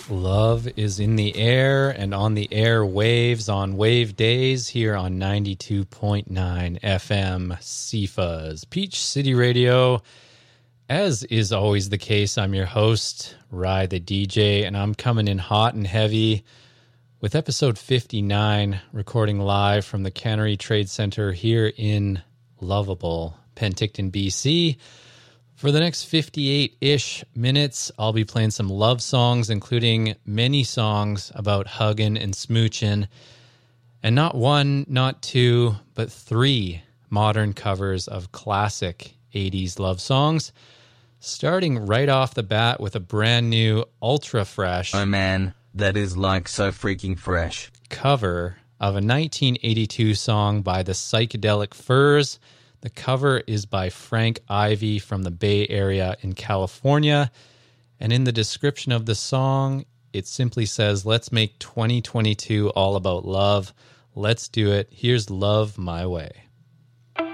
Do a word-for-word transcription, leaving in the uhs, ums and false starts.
Love is in the air and on the air waves on wave days here on ninety-two point nine F M C F U Z, Peach City Radio. As is always the case, I'm your host, Rye the D J, and I'm coming in hot and heavy with episode fifty-nine, recording live from the Cannery Trade Center here in lovable Penticton, B C. For the next fifty-eight-ish minutes, I'll be playing some love songs, including many songs about hugging and smooching, and not one, not two, but three modern covers of classic eighties love songs, starting right off the bat with a brand new, ultra fresh... Oh man, that is like so freaking fresh. ...cover of a nineteen eighty-two song by the Psychedelic Furs. The cover is by Frank Ivy from the Bay Area in California. And in the description of the song, it simply says, "Let's make twenty twenty-two all about love. Let's do it. Here's Love My Way."